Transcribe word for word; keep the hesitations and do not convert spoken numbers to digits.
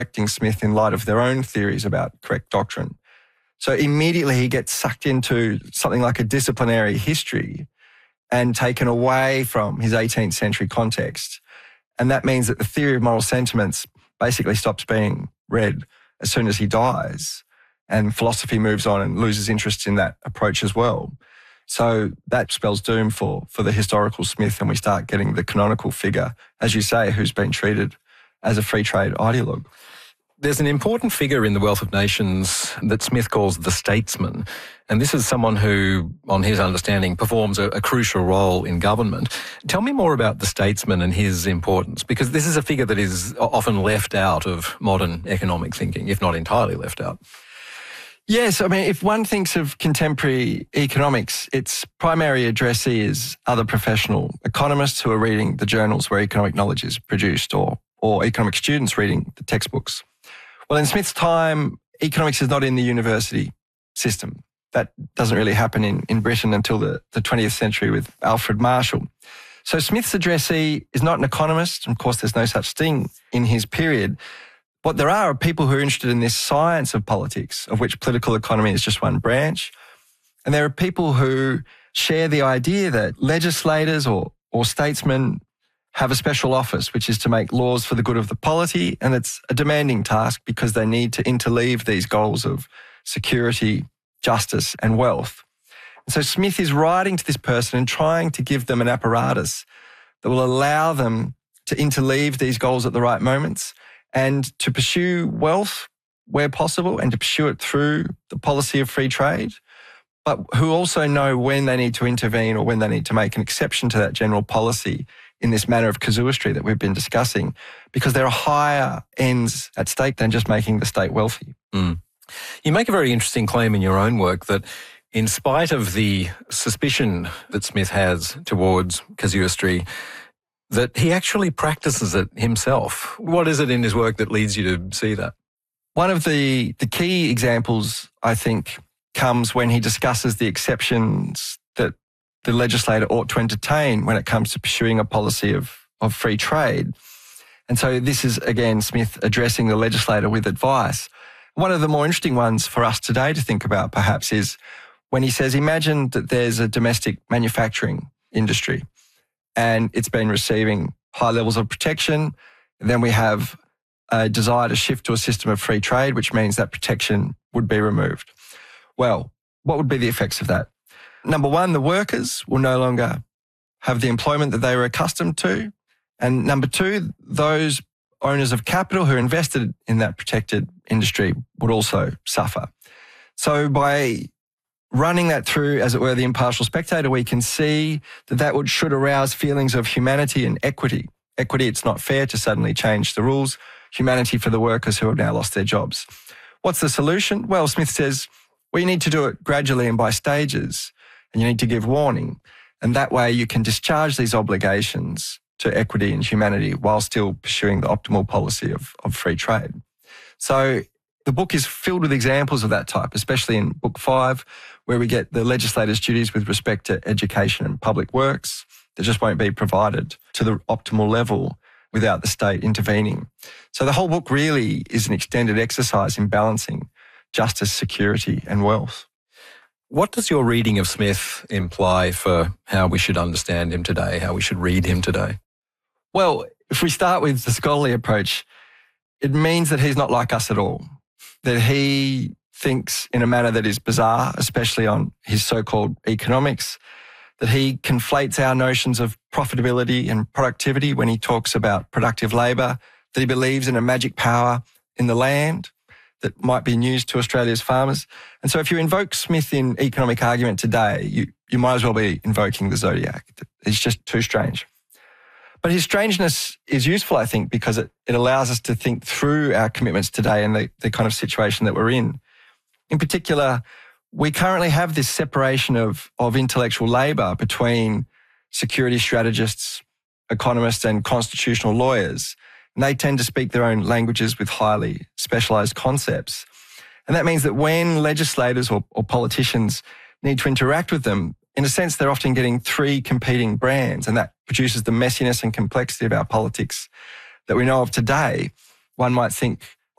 correcting Smith in light of their own theories about correct doctrine. So immediately he gets sucked into something like a disciplinary history and taken away from his eighteenth century context. And that means that the theory of moral sentiments basically stops being read as soon as he dies, and philosophy moves on and loses interest in that approach as well. So that spells doom for, for the historical Smith, and we start getting the canonical figure, as you say, who's been treated as a free trade ideologue. There's an important figure in The Wealth of Nations that Smith calls the statesman. And this is someone who, on his understanding, performs a, a crucial role in government. Tell me more about the statesman and his importance, because this is a figure that is often left out of modern economic thinking, if not entirely left out. Yes, I mean, if one thinks of contemporary economics, its primary addressee is other professional economists who are reading the journals where economic knowledge is produced, or, or economic students reading the textbooks. Well, in Smith's time, economics is not in the university system. That doesn't really happen in, in Britain until the, the twentieth century with Alfred Marshall. So Smith's addressee is not an economist. Of course, there's no such thing in his period. What there are are people who are interested in this science of politics, of which political economy is just one branch. And there are people who share the idea that legislators or, or statesmen have a special office, which is to make laws for the good of the polity, and it's a demanding task because they need to interleave these goals of security, justice and wealth. And so Smith is writing to this person and trying to give them an apparatus that will allow them to interleave these goals at the right moments and to pursue wealth where possible and to pursue it through the policy of free trade, but who also know when they need to intervene or when they need to make an exception to that general policy in this manner of casuistry that we've been discussing, because there are higher ends at stake than just making the state wealthy. Mm. You make a very interesting claim in your own work that in spite of the suspicion that Smith has towards casuistry, that he actually practices it himself. What is it in his work that leads you to see that? One of the, the key examples, I think, comes when he discusses the exceptions that the legislator ought to entertain when it comes to pursuing a policy of, of free trade. And so this is, again, Smith addressing the legislator with advice. One of the more interesting ones for us today to think about, perhaps, is when he says, imagine that there's a domestic manufacturing industry and it's been receiving high levels of protection. And then we have a desire to shift to a system of free trade, which means that protection would be removed. Well, what would be the effects of that? Number one, the workers will no longer have the employment that they were accustomed to. And number two, those owners of capital who invested in that protected industry would also suffer. So by running that through, as it were, the impartial spectator, we can see that that would, should arouse feelings of humanity and equity. Equity, it's not fair to suddenly change the rules. Humanity for the workers who have now lost their jobs. What's the solution? Well, Smith says, well, you need to do it gradually and by stages, and you need to give warning. And that way you can discharge these obligations to equity and humanity while still pursuing the optimal policy of, of free trade. So the book is filled with examples of that type, especially in book five, where we get the legislator's duties with respect to education and public works that just won't be provided to the optimal level without the state intervening. So the whole book really is an extended exercise in balancing justice, security and wealth. What does your reading of Smith imply for how we should understand him today, how we should read him today? Well, if we start with the scholarly approach, it means that he's not like us at all, that he thinks in a manner that is bizarre, especially on his so-called economics, that he conflates our notions of profitability and productivity when he talks about productive labour, that he believes in a magic power in the land that might be news to Australia's farmers. And so if you invoke Smith in economic argument today, you, you might as well be invoking the zodiac. It's just too strange. But his strangeness is useful, I think, because it, it allows us to think through our commitments today and the, the kind of situation that we're in. In particular, we currently have this separation of, of intellectual labour between security strategists, economists and constitutional lawyers. And they tend to speak their own languages with highly specialised concepts. And that means that when legislators or, or politicians need to interact with them, in a sense, they're often getting three competing brands, and that produces the messiness and complexity of our politics that we know of today. One might think